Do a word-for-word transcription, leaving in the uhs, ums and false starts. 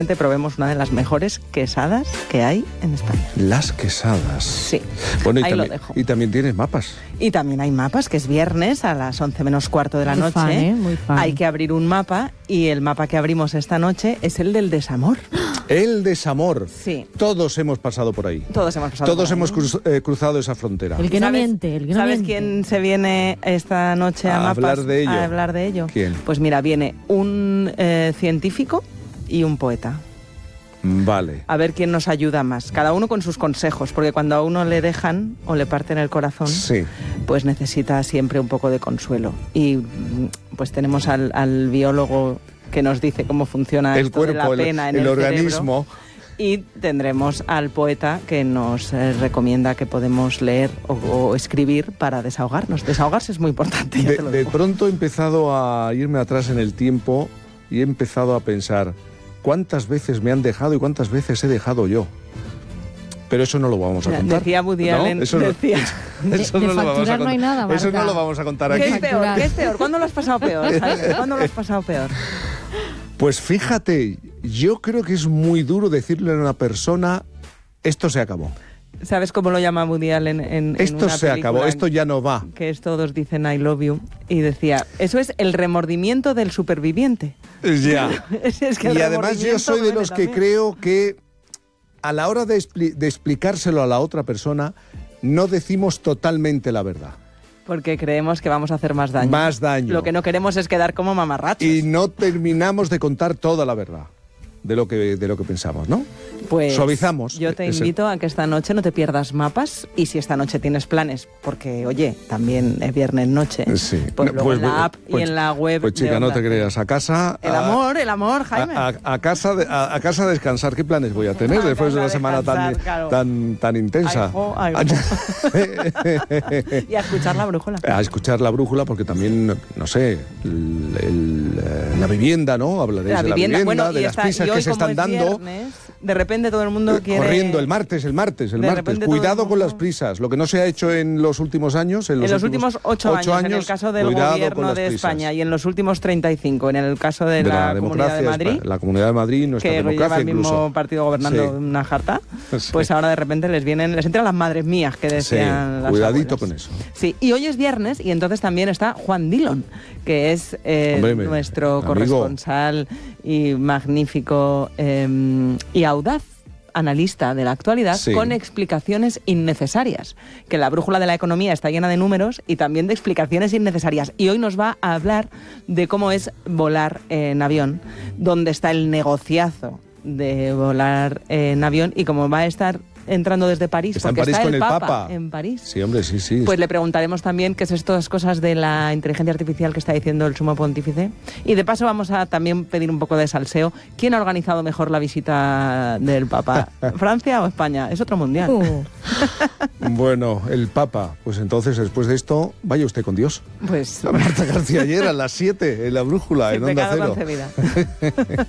probemos una de las mejores quesadas que hay en España. Las quesadas. Sí, bueno, y ahí también, lo dejo. Y también tienes mapas. Y también hay mapas, que es viernes a las once menos cuarto de la Muy noche. fan, ¿eh? Muy fan. Hay que abrir un mapa y el mapa que abrimos esta noche es el del desamor. El desamor. Sí. Todos hemos pasado por ahí. Todos hemos pasado Todos por ahí. hemos cruz- eh, cruzado esa frontera. El que no ¿Sabes- miente, el que no ¿Sabes miente. quién se viene esta noche a, A mapas hablar de ello? a hablar de ello? ¿Quién? Pues mira, viene un eh, científico y un poeta. Vale. A ver quién nos ayuda más. Cada uno con sus consejos, porque cuando a uno le dejan o le parten el corazón, Sí. pues necesita siempre un poco de consuelo. Y mm, pues tenemos al, al biólogo que nos dice cómo funciona El esto de cuerpo, la el- pena en el el, organismo. cerebro. Y tendremos al poeta que nos eh, recomienda que podemos leer o, o escribir para desahogarnos. Desahogarse es muy importante, ya De, te lo de digo. pronto he empezado a irme atrás en el tiempo y he empezado a pensar cuántas veces me han dejado y cuántas veces he dejado yo. Pero eso no lo vamos a Mira, contar. decía Woody ¿No? Allen, Eso no, decía- eso De- de no lo vamos a facturar no hay contar. nada, Eso no Marta. lo vamos a contar ¿Qué aquí. es peor? ¿Qué es peor? ¿Cuándo lo has pasado peor? Jaime? ¿Cuándo lo has pasado peor? Pues fíjate, yo creo que es muy duro decirle a una persona, esto se acabó. ¿Sabes cómo lo llama Woody Allen en, en Esto una se acabó, película? esto ya no va. Que es Todos dicen I love you. Y decía, eso es el remordimiento del superviviente. Ya. Es, es que el Y además yo remordimiento soy de duele los que también. creo que a la hora de, expli- de explicárselo a la otra persona, no decimos totalmente la verdad. Porque creemos que vamos a hacer más daño. Más daño. Lo que no queremos es quedar como mamarrachos. Y no terminamos de contar toda la verdad de lo que, de lo que pensamos, ¿no? Pues Suavizamos. yo te Ese- invito a que esta noche no te pierdas mapas y si esta noche tienes planes, porque oye, también es viernes noche, Sí. pues No, luego pues, en la app pues, y en la web. Pues de chica, no Onda te Cero. creas. A casa... El a- amor, el amor, Jaime. A, a- a casa de, a, a casa a descansar. ¿Qué planes voy a tener A después de casa una a semana tan, descansar, claro. tan, tan intensa? Ay, jo, ay, Y a escuchar la brújula. A escuchar la brújula, porque también, no sé, el- el, eh, la vivienda, ¿no? Hablaréis La de la vivienda, vivienda, bueno, de y las esta- prisas y hoy que se como están es dando. viernes, de repente todo el mundo Eh, quiere... Corriendo el martes, el martes, el De martes. repente todo el Cuidado con mundo- las prisas. Lo que no se ha hecho en los últimos años, en los, En los últimos ocho, años, en el caso del cuidado con gobierno las de prisas. España, y en los últimos treinta y cinco, en el caso de, De la, la Comunidad de democracia, Madrid, la Comunidad de Madrid, nuestra que lleva democracia el mismo incluso. partido gobernando Sí. una jarta, Sí. pues ahora de repente les vienen, les entran las madres mías que Sí, decían las cuidadito abuelas. con eso. Sí, y hoy es viernes y entonces también está Juan Dillon, que es eh, Hombre, me- nuestro amigo. corresponsal y magnífico eh, y audaz analista de la actualidad, Sí. con explicaciones innecesarias. Que la brújula de la economía está llena de números y también de explicaciones innecesarias. Y hoy nos va a hablar de cómo es volar en avión, dónde está el negociazo de volar en avión y cómo va a estar entrando desde París, Está en porque París está con el el Papa, Papa. en París. Sí, hombre, sí, sí. Pues le preguntaremos también qué es estas cosas de la inteligencia artificial que está diciendo el sumo pontífice. Y de paso vamos a también pedir un poco de salseo. ¿Quién ha organizado mejor la visita del Papa? ¿Francia o España? Es otro mundial. Uh, Bueno, el Papa. Pues entonces, después de esto, vaya usted con Dios. Pues Marta García ayer a las siete en la brújula, sin en Onda pecado Cero. concebida.